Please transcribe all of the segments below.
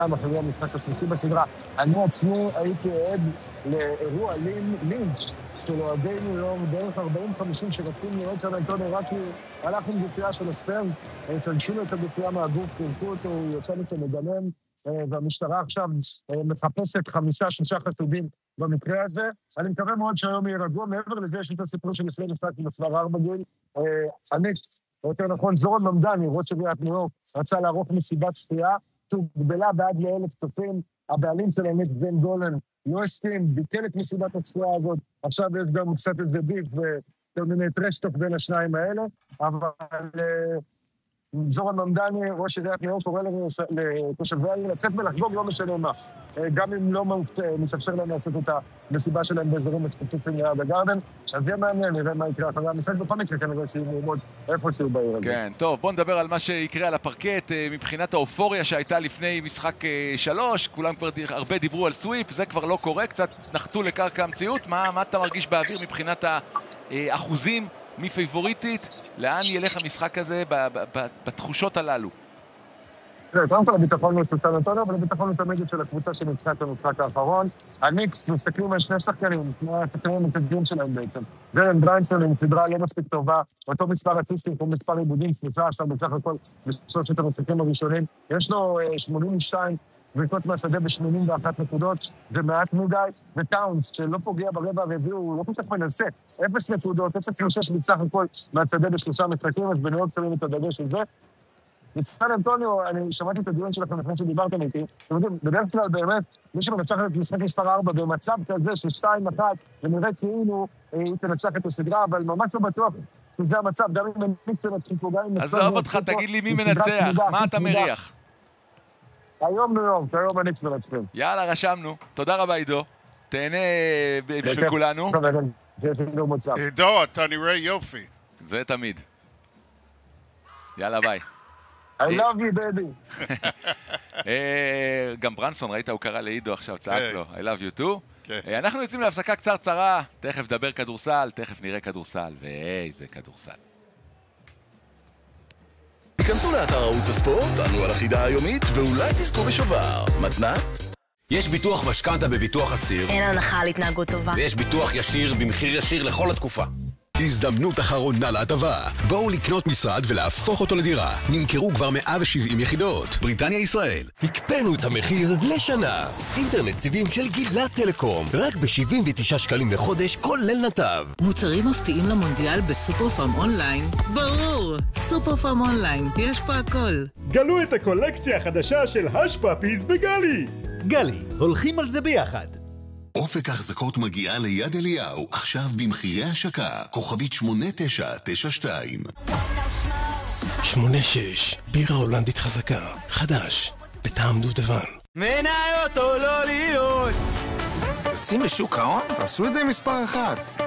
אחרי המשחק השלישי בסדרה. אני עצמי הייתי עד לאירוע לינץ' של אוהדי ניו יורק, בערך 40-50 שרצים לראות סן אנטוניו, רק כי הלך עם גופייה של הספרם, צלשו את הגופייה מהגוף, חילקו אותו, הוא יוצא מדמם, והמשטרה עכשיו מחפשת 5-6 חשודים במקרה הזה. אני מקווה מאוד שהיום יהיה רגוע. מעבר לזה יש את הסיפור של לפני נפלט מספר 4 גיל. הניקס, או יותר נכון, זורון ממדני, ראש עיריית ניו יורק, רצה לערוך מסיבת צפייה, שהוגבלה בעד ל1,000 צופים. הבעלים של הניקס בן דולן לא הסכים, ביטל את מסיבת הצפייה הזאת. עכשיו יש גם קצת איזה ביף וכל מיני טרשטוק בין השניים האלה, אבל זורון ממדני, ראש עיריית ניו יורק, קורא לתושבי העיר לצאת ולחגוג, לא משנה מה. גם אם לא מספשר להם לעשות את המסיבה שלהם באזורים הספציפיים ליד הגרדן, אז זה מעניין, נראה מה יקרה אחרי המשחק. בכל מקרה כנראה שיהיו ללמוד איפשהו בעיר הזה. כן, טוב, בוא נדבר על מה שיקרה על הפרקט, מבחינת האופוריה שהייתה לפני משחק 3, כולם כבר הרבה דיברו על סוויפ, זה כבר לא קורה, קצת נחתו לקרקע המציאות. מה אתה מרגיש באוויר מבחינת האחוזים? מי פייבוריטית? לאן ילך המשחק הזה בתחושות הללו? קודם כל הביטחון הוא של סן אנטוניו, אבל הביטחון הוא תמיד של הקבוצה שניצחה את המשחק האחרון. הניקס מסתכלים על שני שחקנים, כמו השחקנים המתקדים שלהם בעצם. ג'רן בריינסון עם סדרה לא מספיק טובה, אותו מספר אציסטים, כמו מספר עיבודים, סליחה, עכשיו בסך הכל בשלושת המשחקים הראשונים. יש לו 82 וקות מהשדה ב81 נקודות, זה מעט מדי, וטאונס, שלא פוגע ברבע הרביעי, הוא לא כל כך מנסה. 0 נקודות, 0.6 בסך הכל מהשדה בשלושה משחקים, אז בניו יורק שמים את הדגש של זה. בסן אנטוניו, אני שמעתי את הדיון שלכם לפני שדיברתם איתי, אתם יודעים, בדרך כלל באמת, מי שמנצח את משחק מספר 4 במצב כזה של 2-1, ונראה כאילו היא תנצח את הסדרה, אבל ממש לא בטוח שזה המצב, גם אם הניקס מנצחים פה, גם אם... עזוב אותך, תגיד לי מי מנצח, מה אתה מריח? היום ניו יורק, היום הניקס מנצחים. יאללה, רשמנו. תודה רבה, עידו. תהנה בשביל כולנו. עידו, אתה נראה יופי. זה תמיד. יאללה, ביי. I love you, baby. גם ברנסון, ראית, הוא קרא לעידו עכשיו, צעק לו, I love you too. אנחנו יוצאים להפסקה קצרצרה, תכף דבר כדורסל, תכף נראה כדורסל, ואיזה כדורסל. היכנסו לאתר ערוץ הספורט, ענו על החידה היומית, ואולי תזכו בשובר. מתנת? יש ביטוח משכנתה בביטוח אסיר. אין הנחה על התנהגות טובה. ויש ביטוח ישיר במחיר ישיר לכל התקופה. הזדמנות אחרונה להטבה. בואו לקנות משרד ולהפוך אותו לדירה. נמכרו כבר 170 יחידות. בריטניה ישראל. הקפאנו את המחיר לשנה. אינטרנט סיבים של גילת טלקום. רק ב-79 שקלים לחודש, כולל נתב. מוצרים מפתיעים למונדיאל בסופר פארם אונליין? ברור! סופר פארם אונליין. יש פה הכל. גלו את הקולקציה החדשה של האש פאפיז בגלי. גלי, הולכים על זה ביחד. אופק החזקות מגיעה ליד אליהו, עכשיו במחירי השקה, כוכבית 8992. 86, בירה הולנדית חזקה, חדש, בטעם דובדבן. מניות או לא להיות? יוצאים לשוק ההון? תעשו את זה עם מספר 1.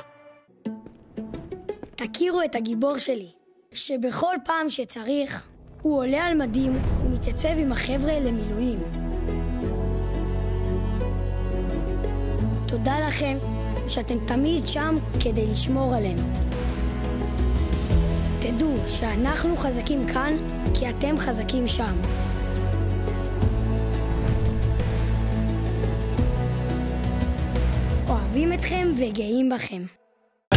תכירו את הגיבור שלי, שבכל פעם שצריך, הוא עולה על מדים ומתייצב עם החבר'ה למילואים. תודה לכם שאתם תמיד שם כדי לשמור עלינו. תדעו שאנחנו חזקים כאן כי אתם חזקים שם. אוהבים אתכם וגאים בכם.